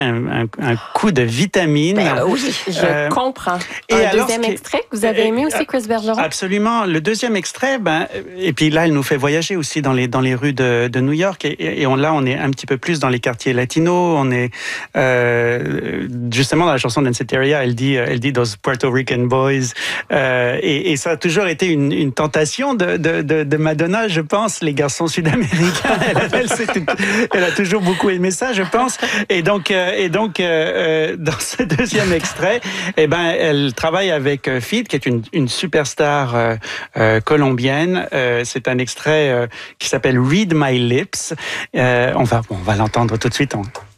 un coup de vitamine. Oui, je comprends. Et un alors, deuxième extrait que vous avez aimé aussi, Chris Bergeron? Absolument. Le deuxième extrait, et puis là, elle nous fait voyager aussi dans les rues de New York. Et là, on est un petit peu plus dans les quartiers latinos. On est justement dans la chanson Danceteria, elle dit those Puerto Rican boys. Et ça a toujours été une tentation de Madonna, je pense, les garçons sud-américains. Elle a toujours beaucoup aimé ça, je pense. Et donc, dans ce deuxième extrait, elle travaille avec Feed, qui est une superstar colombienne. C'est un extrait qui s'appelle Read My Lips. On va l'entendre tout de suite.